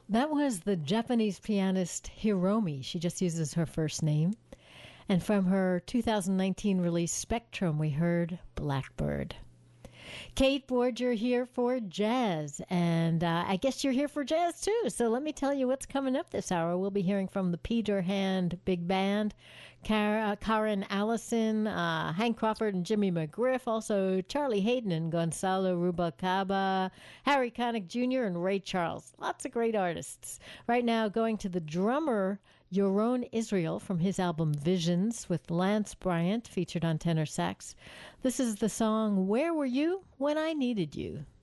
That was the Japanese pianist Hiromi. She just uses her first name. And from her 2019 release Spectrum, we heard Blackbird. Kate Borger here for jazz, and I guess you're here for jazz too. So let me tell you what's coming up this hour. We'll be hearing from the Peter Hand Big Band, Karen Allison, Hank Crawford and Jimmy McGriff, also Charlie Hayden and Gonzalo Rubalcaba, Harry Connick Jr. and Ray Charles. Lots of great artists. Right now, going to the drummer Yaron Israel from his album Visions with Lance Bryant featured on tenor sax. This is the song Where Were You When I Needed You?